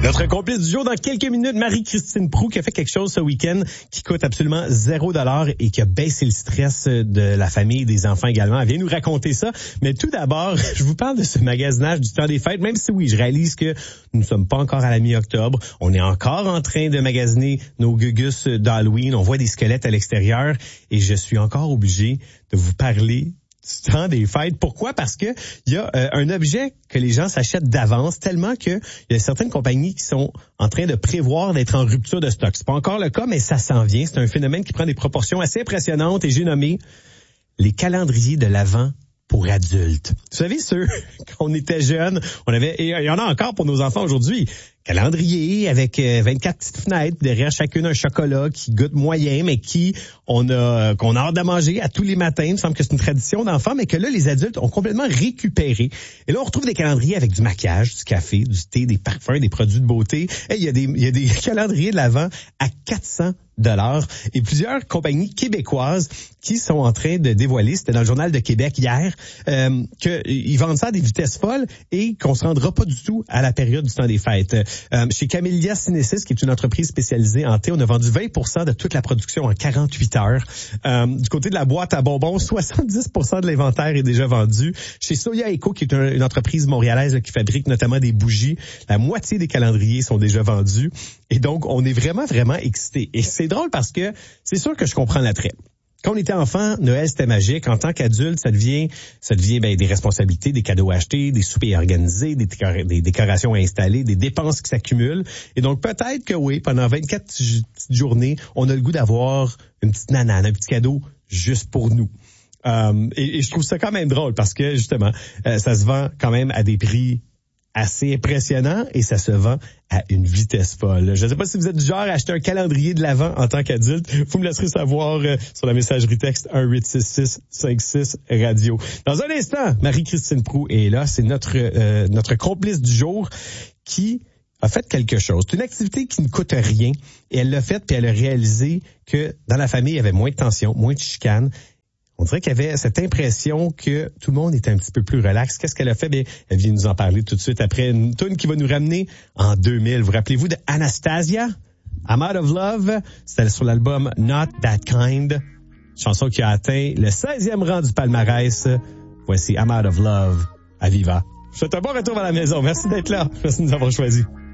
Notre complice du jour dans quelques minutes, Marie-Christine Proulx, qui a fait quelque chose ce week-end qui coûte absolument $0 et qui a baissé le stress de la famille et des enfants également. Elle vient nous raconter ça. Mais tout d'abord, je vous parle de ce magasinage du temps des fêtes, même si oui, je réalise que nous ne sommes pas encore à la mi-octobre. On est encore en train de magasiner nos gugus d'Halloween. On voit des squelettes à l'extérieur et je suis encore obligé de vous parler du temps des fêtes. Pourquoi? Parce que il y a un objet que les gens s'achètent d'avance tellement que il y a certaines compagnies qui sont en train de prévoir d'être en rupture de stock. C'est pas encore le cas, mais ça s'en vient. C'est un phénomène qui prend des proportions assez impressionnantes et j'ai nommé les calendriers de l'Avent pour adultes. Vous savez, ceux, quand on était jeunes, on avait, et il y en a encore pour nos enfants aujourd'hui, calendrier avec 24 petites fenêtres, derrière chacune un chocolat qui goûte moyen, mais qu'on a hâte de manger à tous les matins. Il me semble que c'est une tradition d'enfant, mais que là, les adultes ont complètement récupéré. Et là, on retrouve des calendriers avec du maquillage, du café, du thé, des parfums, des produits de beauté. Et il y a des calendriers de l'Avent à $400. Et plusieurs compagnies québécoises qui sont en train de dévoiler, c'était dans le Journal de Québec hier, qu'ils vendent ça à des vitesses folles et qu'on se rendra pas du tout à la période du temps des fêtes. Chez Camellia Cinesis, qui est une entreprise spécialisée en thé, on a vendu 20% de toute la production en 48 heures. Du côté de la boîte à bonbons, 70% de l'inventaire est déjà vendu. Chez Soya Eco, qui est une entreprise montréalaise là, qui fabrique notamment des bougies, la moitié des calendriers sont déjà vendus. Et donc, on est vraiment, vraiment excités. Et c'est drôle parce que c'est sûr que je comprends l'attrait. Quand on était enfant, Noël, c'était magique. En tant qu'adulte, ça devient des responsabilités, des cadeaux achetés, des soupers organisés, des décorations installées, des dépenses qui s'accumulent. Et donc, peut-être que oui, pendant 24 petites journées, on a le goût d'avoir une petite nanane, un petit cadeau juste pour nous. Et je trouve ça quand même drôle parce que, justement, ça se vend quand même à des prix assez impressionnant et ça se vend à une vitesse folle. Je ne sais pas si vous êtes du genre à acheter un calendrier de l'Avent en tant qu'adulte. Vous me laisserez savoir sur la messagerie texte 1-866-56 radio. Dans un instant, Marie-Christine Proulx est là. C'est notre complice du jour qui a fait quelque chose. C'est une activité qui ne coûte rien et elle l'a faite puis elle a réalisé que dans la famille, il y avait moins de tension, moins de chicanes. On dirait qu'il y avait cette impression que tout le monde était un petit peu plus relax. Qu'est-ce qu'elle a fait? Bien, elle vient nous en parler tout de suite après une tune qui va nous ramener en 2000. Vous rappelez-vous de Anastasia? I'm Out of Love. C'était sur l'album Not That Kind. Chanson qui a atteint le 16e rang du palmarès. Voici I'm Out of Love à Viva. Je vous souhaite un bon retour à la maison. Merci d'être là. Merci de nous avoir choisis.